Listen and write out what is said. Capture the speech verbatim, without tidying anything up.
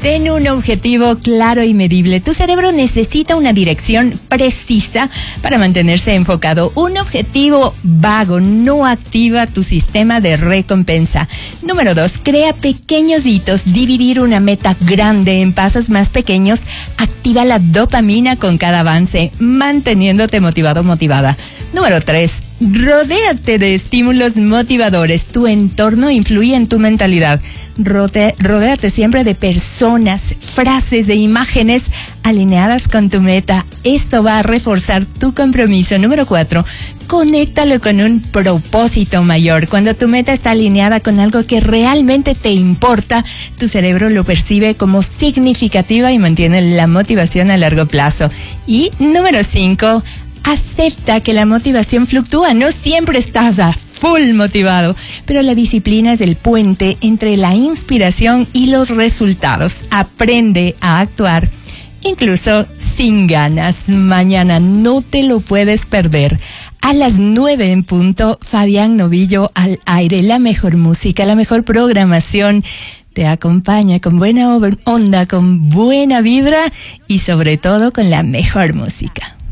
Ten un objetivo claro y medible. Tu cerebro necesita una dirección precisa para mantenerse enfocado. Un objetivo vago no activa tu sistema de recompensa. Número dos, crea pequeños hitos. Dividir una meta grande en pasos más pequeños activa la dopamina con cada avance, manteniéndote motivado o motivada. Número tres, rodéate de estímulos motivadores. Tu entorno influye en tu mentalidad. Rode, rodéate siempre de personas, frases e imágenes alineadas con tu meta. Esto va a reforzar tu compromiso. Número cuatro, conéctalo con un propósito mayor. Cuando tu meta está alineada con algo que realmente te importa, tu cerebro lo percibe como significativa y mantiene la motivación a largo plazo. Y número cinco, acepta que la motivación fluctúa. No siempre estás a full motivado, pero la disciplina es el puente entre la inspiración y los resultados. Aprende a actuar incluso sin ganas. Mañana no te lo puedes perder. A las nueve en punto, Fabián Novillo al aire. La mejor música, la mejor programación te acompaña con buena onda, con buena vibra y sobre todo con la mejor música.